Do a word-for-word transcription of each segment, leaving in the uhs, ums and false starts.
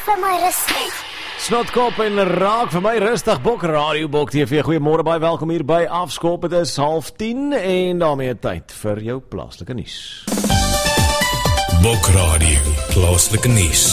vir my rustig. Snotkop en raak vir my rustig. Bok Radio, Bok T V. Goeiemôre, baie welkom hier by Afskop. Dit is half tien en daarmee tyd vir jou plaaslike nuus. Bok Radio, plaaslike nuus.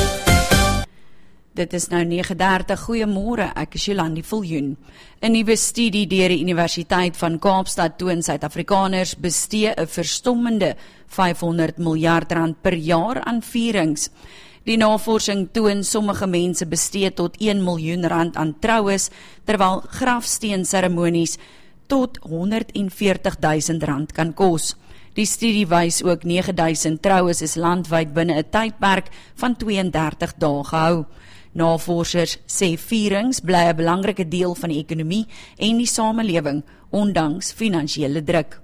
Dit is nou nege dertig. Goeiemôre, ek is Jolandi Viljoen. 'n Nuwe studie deur die Universiteit van Kaapstad toon Suid-Afrikaners bestee 'n verstommende vyfhonderd miljard rand per jaar aan vierings. Die navorsing toon sommige mense bestee tot een miljoen rand aan troues, terwyl grafsteenseremonies tot honderdveertig duisend rand kan kos. Die studie wys ook nege duisend troues is landwyd binne 'n tydperk van twee en dertig dae gehou. Navorsers sê vierings bly 'n belangrike deel van die ekonomie en die samelewing, ondanks finansiële druk.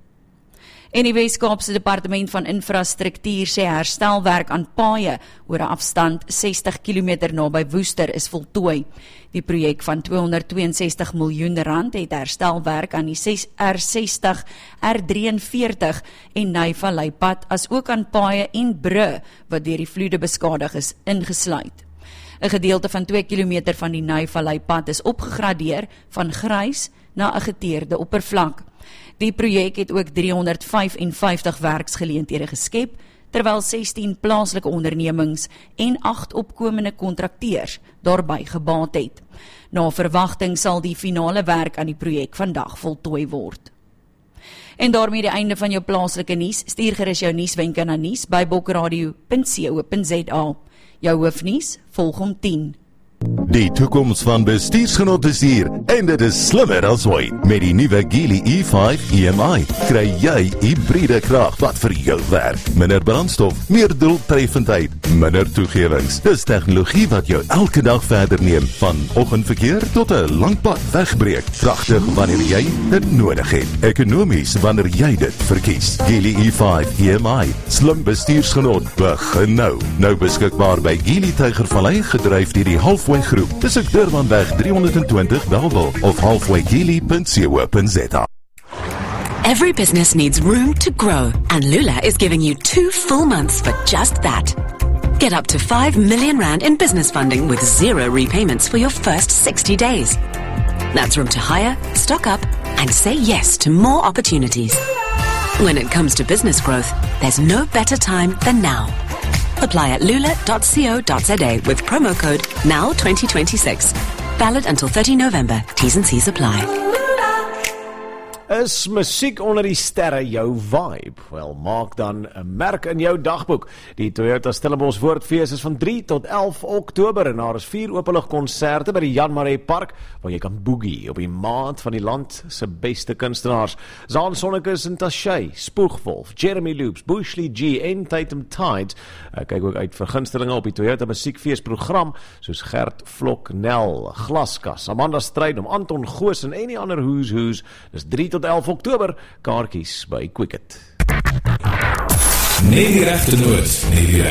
En die Wes-Kaapse Departement van Infrastruktuur sê herstelwerk aan paaie oor 'n afstand sestig kilometer naby Woester is voltooi. Die projek van tweehonderdtweeënsestig miljoen rand het herstelwerk aan die R sestig, R drieënveertig en Nyvallei-pad as ook aan paaie en brûe wat deur die vloede beskadig is ingesluit. 'n Gedeelte van twee kilometer van die Nyvallei-pad is opgegradeer van grys na 'n geteerde oppervlak. Die projek het ook driehonderdvyfenvyftig werksgeleenthede geskep, terwyl sestien plaaslike ondernemings en agt opkomende kontrakteurs daarbey gebaat het. Na verwagting sal die finale werk aan die projek vandag voltooi word. En daarmee die einde van jou plaaslike nuus. Stuur gerus jou nuuswenke na nuus by bokradio punt co punt za. Jou hoofnuus volg om tien. Die toekoms van bestuursgenot is hier en dit is slimmer as ooit. Met die nuwe Geely E vyf E M I kry jy hybride krag wat vir jou werk. Minder brandstof, meer doeltreffendheid, minder toegewings. Dis tegnologie wat jou elke dag verder neem, van oggendverkeer tot 'n lang pad wegbreek. Kragtig wanneer jy dit nodig het. Ekonomies wanneer jy dit verkies. Geely E vyf E M I, slim bestuursgenot, begin nou. Nou beskikbaar by Geely Tygervallei, gedryf deur die Halfway Groep. Dis ek Durbanweg driehonderdtwintig Bellville of halfway geely punt co punt za. Every business needs room to grow, and Lula is giving you two full months for just that. Get up to five million rand in business funding with zero repayments for your first sixty days. That's room to hire, stock up, and say yes to more opportunities. When it comes to business growth, there's no better time than now. Apply at lula dot co dot za with promo code N O W twenty twenty-six. Valid until thirty November. T's and C's apply. Is musiek onder die sterre jou vibe? Wel, maak dan 'n merk in jou dagboek. Die Toyota Stellenbosch Woordfees is van drie tot elf Oktober en daar is vier openlig konserte by die Jan Marais Park waar jy kan boogie op die maat van die land se beste kunstenaars. Zaan Sonnekus en Tashay, Spoegwolf, Jeremy Loops, Bushley G en Tatum Tide. Uh, kyk ook uit vir gunstelinge op die Toyota Musiekfees program soos Gert Vlok, Nel, Glaskas, Amanda Strydom, Anton Goosen en die ander hoes hoes. Dis drie tot elf Oktober, kaartjies by Quicket. Nee die regte noot, nee die regte